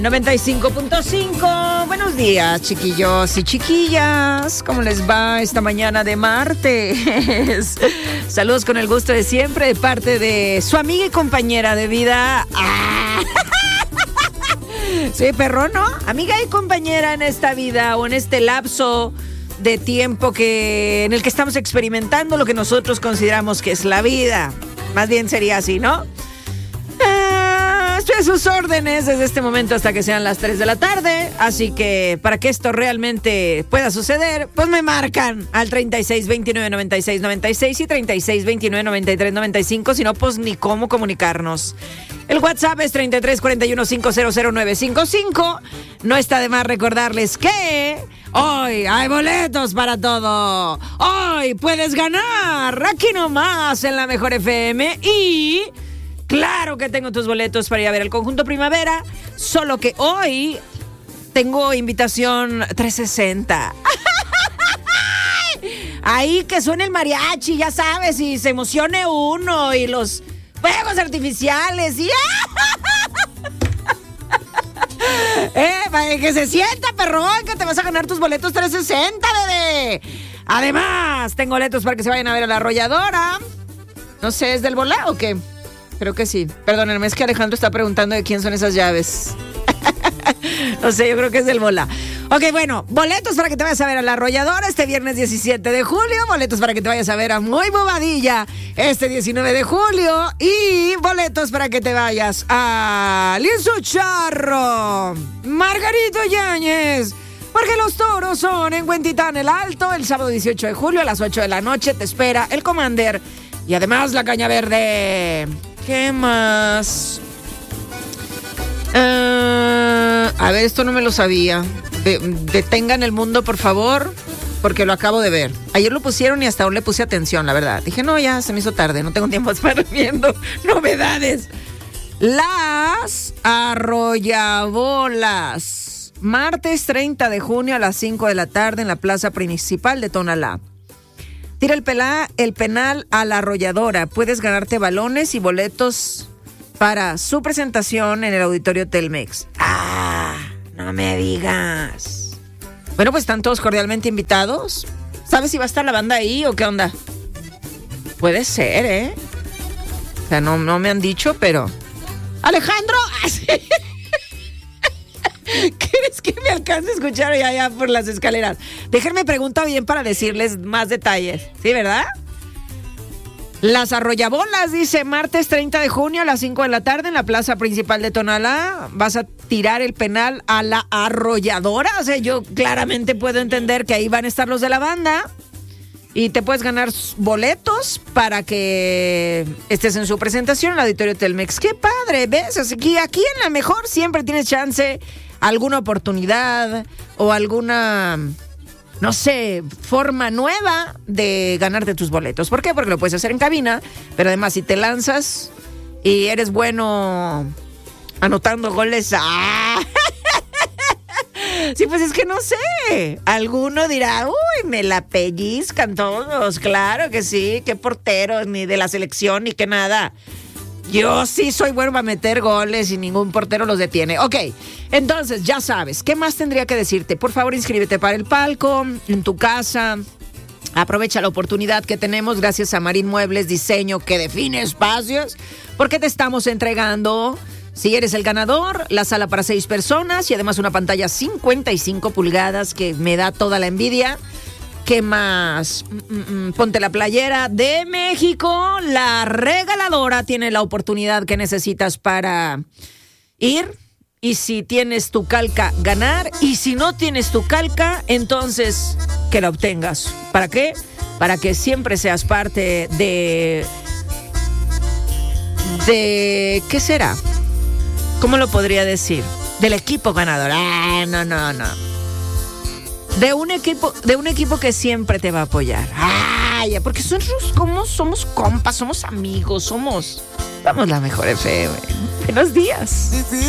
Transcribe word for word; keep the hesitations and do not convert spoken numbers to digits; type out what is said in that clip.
noventa y cinco punto cinco. Buenos días, chiquillos y chiquillas. ¿Cómo les va esta mañana de martes? Saludos con el gusto de siempre de parte de su amiga y compañera de vida. ¡Ah! Sí, perro, ¿no? Amiga y compañera en esta vida o en este lapso de tiempo que en el que estamos experimentando lo que nosotros consideramos que es la vida. Más bien sería así, ¿no? Ah, estoy a sus órdenes desde este momento hasta que sean las tres de la tarde. Así que para que esto realmente pueda suceder, pues me marcan al treinta y seis, veintinueve, noventa y seis, noventa y seis y treinta y seis, veintinueve, noventa y tres, noventa y cinco. Si no, pues ni cómo comunicarnos. El WhatsApp es treinta y tres, cuarenta y uno, quinientos, nueve cinco cinco. No está de más recordarles que hoy hay boletos para todo. Hoy puedes ganar aquí nomás en la Mejor F M. Y claro que tengo tus boletos para ir a ver el Conjunto Primavera. Solo que hoy tengo invitación trescientos sesenta. Ahí que suene el mariachi, ya sabes, y se emocione uno y los fuegos artificiales y eh, que se sienta, perrón, que te vas a ganar tus boletos trescientos sesenta, bebé. Además, tengo boletos para que se vayan a ver a La Arrolladora. No sé, ¿es del Bola o qué? Creo que sí. Perdónenme, es que Alejandro está preguntando de quién son esas llaves. No sé, yo creo que es del Bola. Ok, bueno, boletos para que te vayas a ver a La Arrolladora este viernes diecisiete de julio. Boletos para que te vayas a ver a Muy Bobadilla este diecinueve de julio. Y boletos para que te vayas a Lienzo Charro, Margarito Yáñez, porque los toros son en Huentitán el Alto el sábado dieciocho de julio a las ocho de la noche. Te espera el Commander y además la Caña Verde. ¿Qué más? Uh, a ver, esto no me lo sabía. De, detengan el mundo, por favor, porque lo acabo de ver. Ayer lo pusieron y hasta aún le puse atención, la verdad. Dije, no, ya se me hizo tarde, no tengo tiempo de estar viendo novedades. Las arrollabolas. Martes treinta de junio a las cinco de la tarde en la plaza principal de Tonalá. Tira el, pelá, el penal a La Arrolladora. Puedes ganarte balones y boletos para su presentación en el Auditorio Telmex. ¡Ah! No me digas. Bueno, pues están todos cordialmente invitados. ¿Sabes si va a estar la banda ahí o qué onda? Puede ser, ¿eh? O sea, no, no me han dicho, pero... ¡Alejandro! ¿Así? ¿Quieres que me alcance a escuchar allá, allá por las escaleras? Déjenme preguntar bien para decirles más detalles. ¿Sí, verdad? Las arrollabolas, dice, martes treinta de junio a las cinco de la tarde en la plaza principal de Tonalá. Vas a tirar el penal a La Arrolladora. O sea, yo claramente puedo entender que ahí van a estar los de la banda. Y te puedes ganar boletos para que estés en su presentación en el Auditorio Telmex. ¡Qué padre! ¿Ves? O sea, aquí, aquí en la Mejor siempre tienes chance, alguna oportunidad o alguna... no sé, forma nueva de ganarte tus boletos. ¿Por qué? Porque lo puedes hacer en cabina, pero además si te lanzas y eres bueno anotando goles, ¡ah! Sí, pues es que no sé. Alguno dirá, uy, me la pellizcan todos. Claro que sí, qué porteros, ni de la selección, ni qué nada. Yo sí soy bueno para meter goles y ningún portero los detiene. Ok, entonces ya sabes, ¿qué más tendría que decirte? Por favor, inscríbete para el palco, en tu casa. Aprovecha la oportunidad que tenemos gracias a Marín Muebles, diseño que define espacios, porque te estamos entregando, si eres el ganador, la sala para seis personas y además una pantalla cincuenta y cinco pulgadas que me da toda la envidia. ¿Qué más? Mm, mm, ponte la playera de México. La regaladora tiene la oportunidad que necesitas para ir. Y si tienes tu calca, ganar. Y si no tienes tu calca, entonces que la obtengas. ¿Para qué? Para que siempre seas parte de... de... ¿qué será? ¿Cómo lo podría decir? Del equipo ganador. Ah, no, no, no. De un equipo, de un equipo que siempre te va a apoyar. Ay, porque nosotros como somos compas, somos amigos, somos... Vamos, la Mejor F M. Buenos días.